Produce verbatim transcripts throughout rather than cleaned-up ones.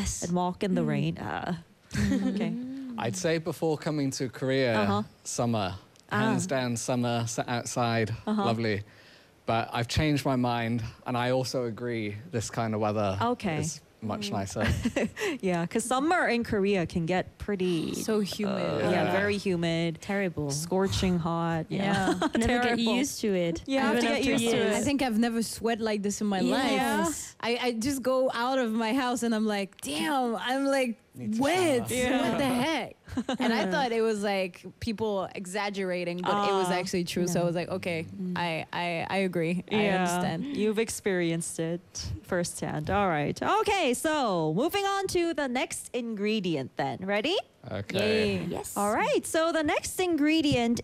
Yes. and walk in the rain. Uh, okay. I'd say before coming to Korea, Uh-huh. summer. Ah. Hands down, summer, sat outside, Uh-huh. lovely. But I've changed my mind, and I also agree this kind of weather Okay. is much nicer. Yeah, because summer in Korea can get pretty So humid. uh, yeah, Yeah. very humid, Terrible. scorching hot. Yeah. Never get Terrible. used to it. You have Even to get after used to years. it. I think I've never sweat like this in my life. Yes. I, I just go out of my house and I'm like, damn, I'm like Need to wet. shower. Yeah. What the heck? And I thought it was like people exaggerating, but it was Ah. actually true. So I was like, okay, I, I, I agree. I understand. You've experienced it firsthand. All right. Okay, so moving on to the next ingredient then. Ready? Okay. Yes. All right. So the next ingredient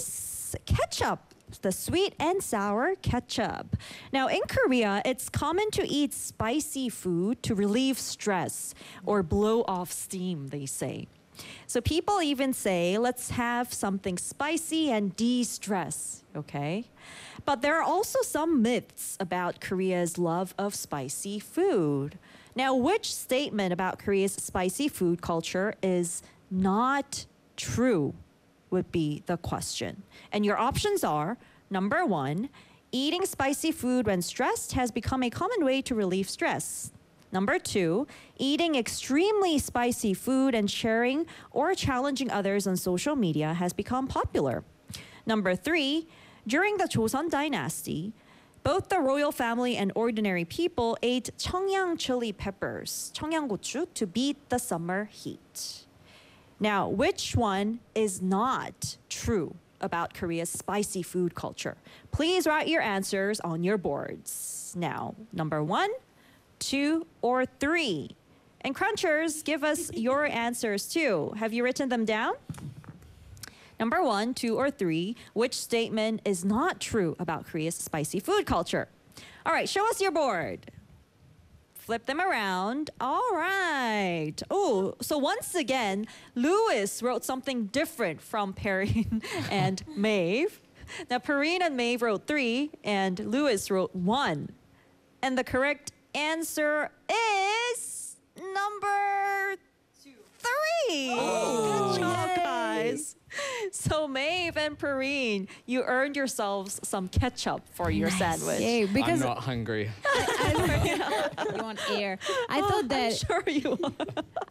is ketchup. The sweet and sour ketchup. Now, in Korea, it's common to eat spicy food to relieve stress or blow off steam, they say. So people even say, let's have something spicy and de-stress, okay? But there are also some myths about Korea's love of spicy food. Now, which statement about Korea's spicy food culture is not true would be the question. And your options are, number one, eating spicy food when stressed has become a common way to relieve stress. Number two, eating extremely spicy food and sharing or challenging others on social media has become popular. Number three, during the Joseon dynasty, both the royal family and ordinary people ate 청양 chili peppers, 청양고추, to beat the summer heat. Now, which one is not true about Korea's spicy food culture? Please write your answers on your boards. Now, number one, two, or three. And Crunchers, give us your answers too. Have you written them down? Number one, two, or three, which statement is not true about Korea's spicy food culture? All right, show us your board. Flip them around. All right. Oh, so once again, Lewis wrote something different from Perrine and Maeve. Now, Perrine and Maeve wrote three, and Lewis wrote one. And the correct answer is number three. Oh. Good job, guys. So Maeve and Perrine, you earned yourselves some ketchup for your sandwich. Yay, I'm because not hungry. you want air. I Oh, thought I'm that sure you are.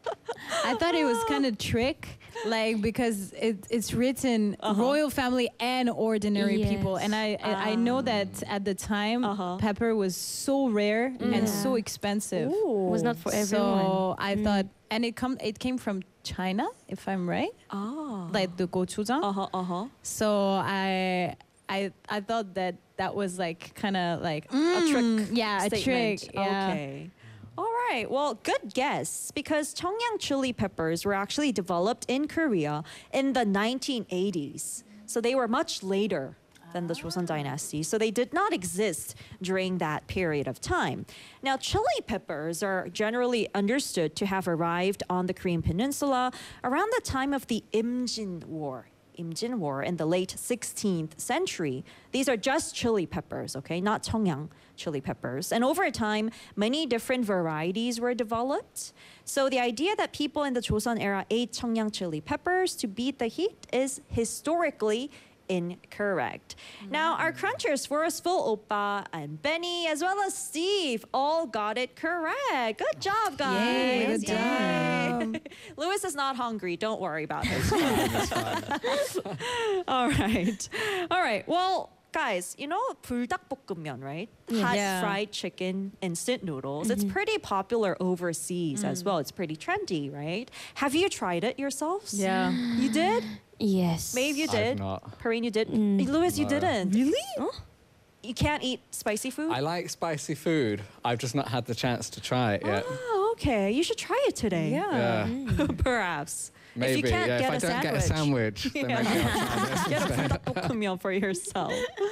I thought it was kind of trick, like because it, it's written Uh-huh. royal family and ordinary people, Yes. and I I, I know that at the time Uh-huh. pepper was so rare and so Yeah. expensive. Was not for everyone. So I thought, and it come it came from China, if I'm right, Oh. like the gochujang. Uh-huh, uh-huh. So I I I thought that that was like kind of like A trick mm, yeah, a statement. trick. Yeah. Okay. All right. Well, good guess because 청양 chili peppers were actually developed in Korea in the nineteen eighties. So they were much later than the Joseon dynasty. So they did not exist during that period of time. Now, chili peppers are generally understood to have arrived on the Korean peninsula around the time of the Imjin War. Imjin War in the late sixteenth century. These are just chili peppers, okay, not 청양 chili peppers. And over time, many different varieties were developed. So the idea that people in the Joseon era ate 청양 chili peppers to beat the heat is historically incorrect. Now, our crunchers, Forestful, Oppa, and Benny, as well as Steve, all got it correct. Good job, guys. Yay, good Yay. Lewis is not hungry. Don't worry about it. That's fine. All right. All right. Well, guys, you know 불닭볶음면, right? Hot Yeah. fried chicken, instant noodles. It's pretty popular overseas as well. It's pretty trendy, right? Have you tried it yourselves? Yeah. You did? Yes. Maeve, you I've did? not. Perrine, you did? Mm. Lewis, you No. didn't? Really? You can't eat spicy food? I like spicy food. I've just not had the chance to try it yet. Oh, okay. You should try it today. Yeah. Yeah. Perhaps. Maybe. If you can't yeah. get if I a don't get a sandwich. sandwich, then Yeah. maybe I'll try this Get a instead. 불닭볶음면 for yourself.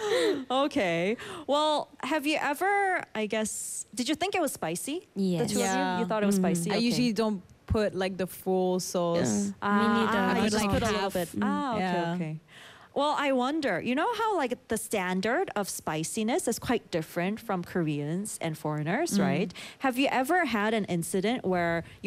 Okay. Well, have you ever, I guess, did you think it was spicy? Yes. The two of Yeah. you? You thought it was Mm. spicy? I Okay. usually don't put like the full sauce. Yeah. Me neither. Ah, I you would just like put a little half. bit. Mm. Ah, okay, Yeah. okay. Well, I wonder, you know how like the standard of spiciness is quite different from Koreans and foreigners, right? Have you ever had an incident where